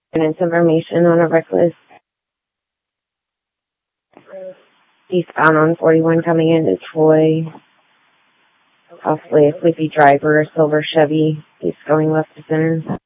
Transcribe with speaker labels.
Speaker 1: Finance information on a reckless eastbound on 41 coming into Troy. Possibly a sleepy driver, a silver Chevy. He's going left to center.